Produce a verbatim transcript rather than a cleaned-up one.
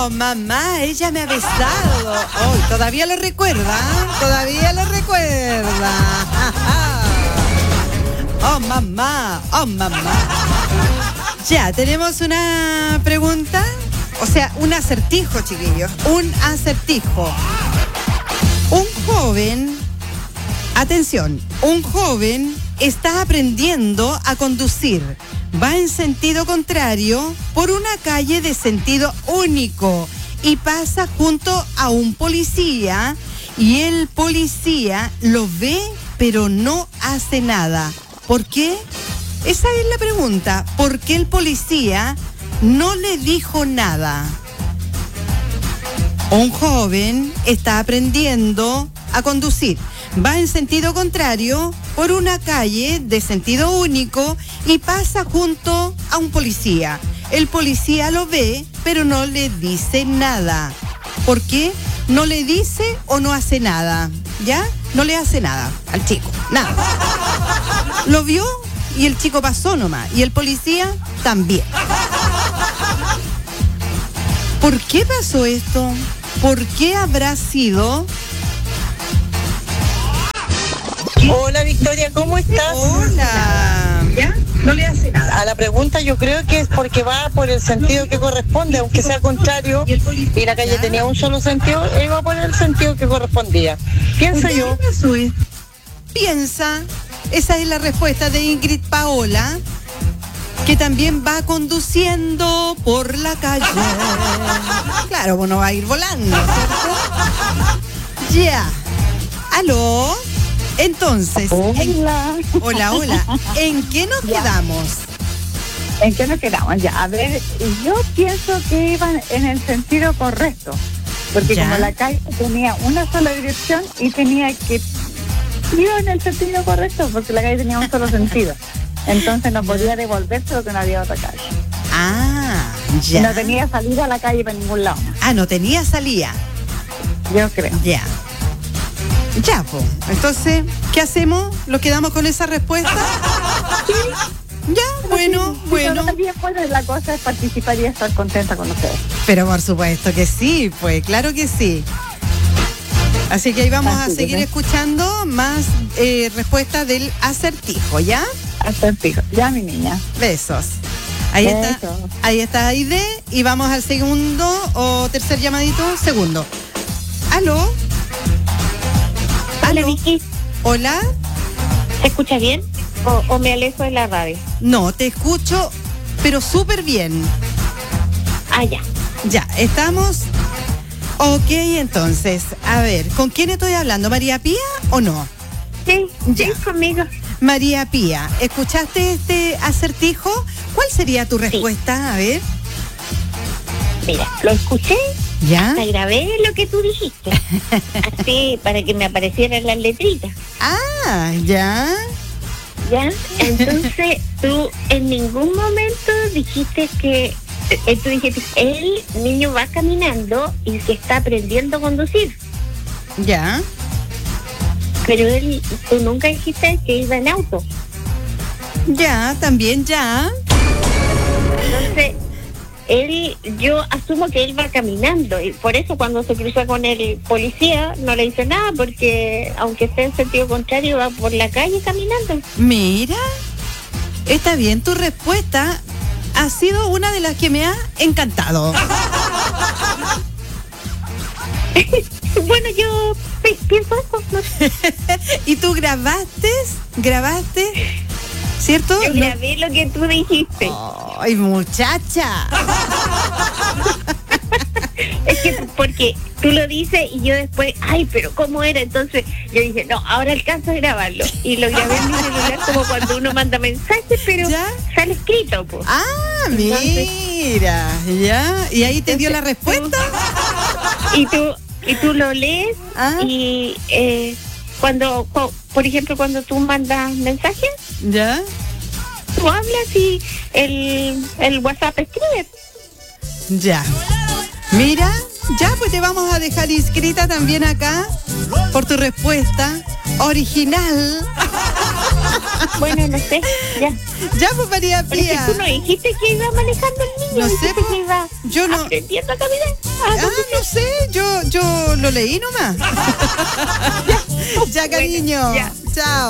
Oh, mamá, ella me ha besado. Oh, todavía lo recuerda, todavía lo recuerda. Oh, mamá, oh, mamá. Ya, tenemos una pregunta, o sea, un acertijo, chiquillos, un acertijo. Un joven, atención, un joven está aprendiendo a conducir. Va en sentido contrario por una calle de sentido único y pasa junto a un policía y el policía lo ve pero no hace nada. ¿Por qué? Esa es la pregunta. ¿Por qué el policía no le dijo nada? Un joven está aprendiendo a conducir. Va en sentido contrario por una calle de sentido único y pasa junto a un policía. El policía lo ve, pero no le dice nada. ¿Por qué? No le dice o no hace nada. ¿Ya? No le hace nada al chico. Nada. Lo vio y el chico pasó nomás. Y el policía también. ¿Por qué pasó esto? ¿Por qué habrá sido? Hola Victoria, ¿cómo estás? Hola. ¿Ya? No le hace nada. A la pregunta yo creo que es porque va por el sentido que corresponde, aunque sea contrario, y la calle tenía un solo sentido, él va por el sentido que correspondía. Pienso yo. Piensa, esa es la respuesta de Ingrid Paola, que también va conduciendo por la calle. Claro, bueno, va a ir volando, ¿cierto? Ya. Yeah. ¿Aló? Entonces, hola. En, hola, hola. ¿En qué nos ya. quedamos? ¿En qué nos quedamos? Ya, a ver, yo pienso que iban en el sentido correcto, porque ya. como la calle tenía una sola dirección y tenía que iba en el sentido correcto, porque la calle tenía un solo sentido. Entonces no podía devolverse porque no había otra calle. Ah, ya. Y no tenía salida a la calle para ningún lado. Ah, no tenía salida. Yo creo. Ya. Ya, pues. Entonces, ¿qué hacemos? ¿Lo quedamos con esa respuesta? Sí. Ya, bueno, sí, bueno. También pues la cosa es participar y estar contenta con ustedes. Pero por supuesto que sí, pues, claro que sí. Así que ahí vamos Así a seguir que... escuchando más eh, respuestas del acertijo, ¿ya? Acertijo, ya mi niña. Besos. Ahí Besos. está, ahí está Aide y vamos al segundo o tercer llamadito, segundo. ¿Aló? Hola, Vicky. Hola. ¿Se escucha bien o, o me alejo de la radio? No, te escucho, pero súper bien. Ah, ya. Ya, estamos. Ok, entonces, a ver, ¿con quién estoy hablando? ¿María Pía o no? Sí, ya. Sí, conmigo. María Pía, ¿escuchaste este acertijo? ¿Cuál sería tu respuesta? Sí. A ver. Mira, lo escuché. ¿Ya? Hasta grabé lo que tú dijiste. Así, para que me aparecieran las letritas. Ah, ¿ya? ¿Ya? Entonces, tú en ningún momento dijiste que... Eh, tú dijiste, el niño va caminando y que está aprendiendo a conducir. ¿Ya? Pero él, tú nunca dijiste que iba en auto. Ya, también ya. Entonces... Él, yo asumo que él va caminando y por eso cuando se cruza con el policía no le dice nada porque aunque esté en sentido contrario va por la calle caminando. Mira, está bien tu respuesta, ha sido una de las que me ha encantado. Bueno, yo pienso eso, ¿no? ¿Y tú grabaste? ¿Grabaste? ¿Cierto? Yo grabé no. lo que tú dijiste. ¡Ay, muchacha! Es que porque tú lo dices y yo después, ay, pero ¿cómo era? Entonces yo dije, no, ahora alcanzo a grabarlo. Y lo grabé en mi celular como cuando uno manda mensajes, pero ¿ya? Sale escrito, pues. Ah, entonces, mira, ya. ¿Y ahí te dio la respuesta? Tú, y tú y tú lo lees ¿Ah? y eh, cuando, por ejemplo, cuando tú mandas mensajes, ¿ya? Tú hablas y el, el WhatsApp escribe. Ya. Mira, ya pues te vamos a dejar inscrita también acá por tu respuesta original. Bueno, no sé, ya. Ya, pues María Pero es que Pía. tú no dijiste que iba manejando el niño, No sé, dijiste po. que iba Yo no. aprendiendo a caminar. Ah, Ah, no sé, yo, yo lo leí nomás. Ya, cariño. ya. Chao.